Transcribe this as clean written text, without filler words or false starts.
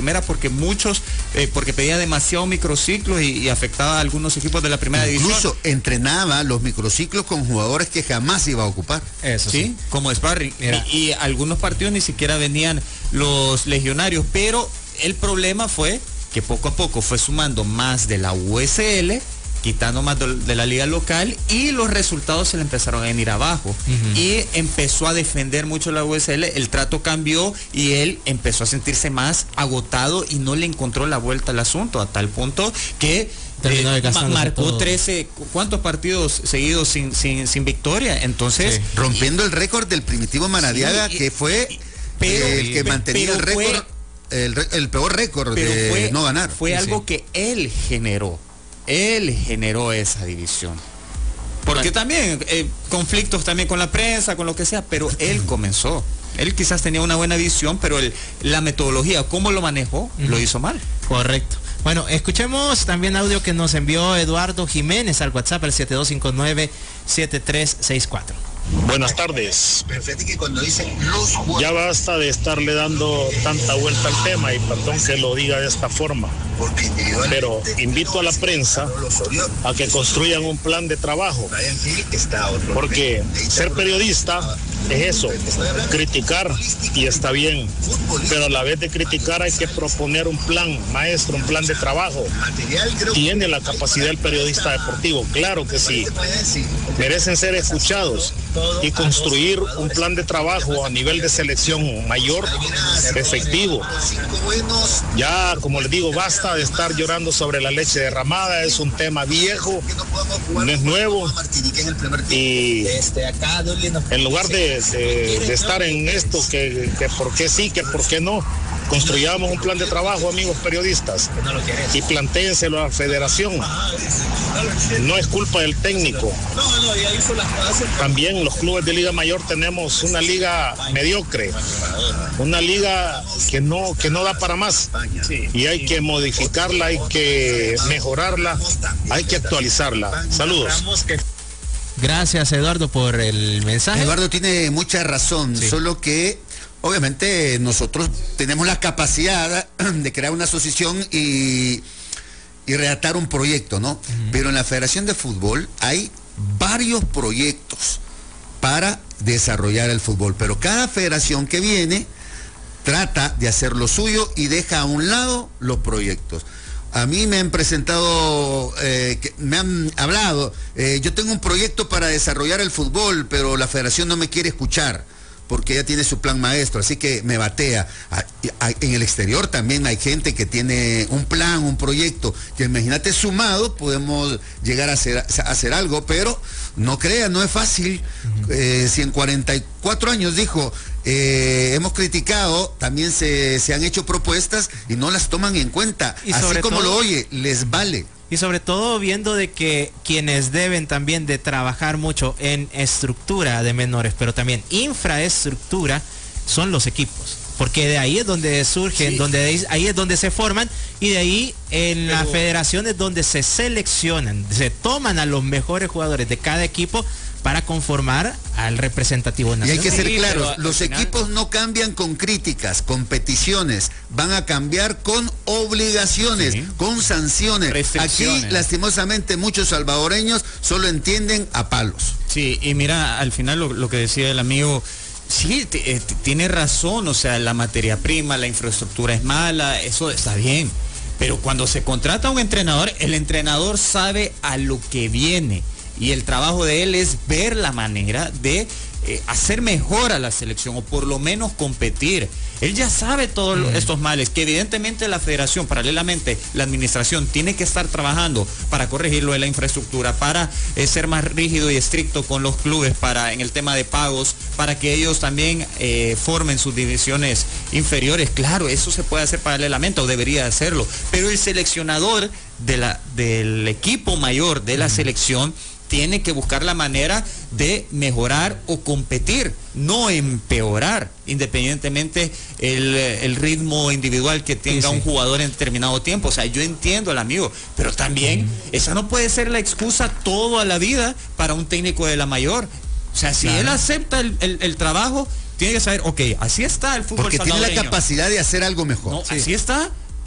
primera porque porque pedía demasiado microciclos y afectaba a algunos equipos de la primera división. Incluso entrenaba los microciclos con jugadores que jamás iba a ocupar. Eso sí, como sparring. Y algunos partidos ni siquiera venían los legionarios, pero el problema fue que poco a poco fue sumando más de la USL, quitando más de la liga local, y los resultados se le empezaron a venir abajo. Y empezó a defender mucho la USL, el trato cambió y él empezó a sentirse más agotado y no le encontró la vuelta al asunto, a tal punto que marcó 13, ¿cuántos partidos seguidos sin victoria? Entonces, rompiendo el récord del Primitivo Maradiaga, que fue el que mantenía el récord, el peor récord de no ganar. Fue algo que él generó. Él generó esa división. Porque también, conflictos también con la prensa, con lo que sea, pero él comenzó. Él quizás tenía una buena visión, pero la metodología, cómo lo manejó, lo hizo mal. Correcto. Bueno, escuchemos también audio que nos envió Eduardo Jiménez al WhatsApp, al 7259-7364. Buenas tardes. Ya basta de estarle dando tanta vuelta al tema, y perdón que lo diga de esta forma, pero invito a la prensa a que construyan un plan de trabajo, porque ser periodista es eso, criticar, y está bien, pero a la vez de criticar hay que proponer un plan maestro, un plan de trabajo. ¿Tiene la capacidad el periodista deportivo? Claro que sí. Merecen ser escuchados y construir un plan de trabajo a nivel de selección mayor, efectivo. Ya, como les digo, basta de estar llorando sobre la leche derramada. Es un tema viejo, no es nuevo, y en lugar de estar en esto que por qué sí, que por qué no, construyamos un plan de trabajo, amigos periodistas, y plantéenselo a la federación. No es culpa del técnico. También los clubes de Liga Mayor tenemos una liga mediocre, una liga que no da para más, y hay que modificarla, hay que mejorarla, hay que actualizarla. Saludos. Gracias, Eduardo, por el mensaje. Eduardo tiene mucha razón, solo que obviamente nosotros tenemos la capacidad de crear una asociación y redactar un proyecto, ¿no? Pero en la Federación de Fútbol hay varios proyectos para desarrollar el fútbol, pero cada federación que viene trata de hacer lo suyo y deja a un lado los proyectos. A mí me han presentado, me han hablado, yo tengo un proyecto para desarrollar el fútbol, pero la federación no me quiere escuchar, porque ya tiene su plan maestro, así que me batea. En el exterior también hay gente que tiene un plan, un proyecto, que imagínate sumado podemos llegar a hacer algo, pero no crea, no es fácil. Si en 44 años, dijo, hemos criticado, también se han hecho propuestas y no las toman en cuenta, así como lo oye, les vale. Y sobre todo viendo de que quienes deben también de trabajar mucho en estructura de menores, pero también infraestructura, son los equipos. Porque de ahí es donde surgen, ahí es donde se forman, y de ahí en las federaciones donde se seleccionan, se toman a los mejores jugadores de cada equipo para conformar al representativo nacional. Y hay que ser claros, los equipos no cambian con críticas, con peticiones, van a cambiar con obligaciones, con sanciones. Aquí, lastimosamente, muchos salvadoreños solo entienden a palos. Sí, y mira, al final lo que decía el amigo, sí, tiene razón, o sea, la materia prima, la infraestructura es mala, eso está bien, pero cuando se contrata a un entrenador, el entrenador sabe a lo que viene. Y el trabajo de él es ver la manera de hacer mejor a la selección, o por lo menos competir. Él ya sabe todos estos males, que evidentemente la federación, paralelamente, la administración tiene que estar trabajando para corregirlo de la infraestructura, para ser más rígido y estricto con los clubes, en el tema de pagos, para que ellos también formen sus divisiones inferiores. Claro, eso se puede hacer paralelamente, o debería hacerlo, pero el seleccionador del equipo mayor de la selección tiene que buscar la manera de mejorar o competir, no empeorar, independientemente el ritmo individual que tenga un jugador en determinado tiempo. O sea, yo entiendo al amigo, pero también esa no puede ser la excusa toda la vida para un técnico de la mayor. O sea, si él acepta el trabajo, tiene que saber, ok, así está el fútbol porque tiene la salvadoreño. capacidad de hacer algo mejor. No, así está.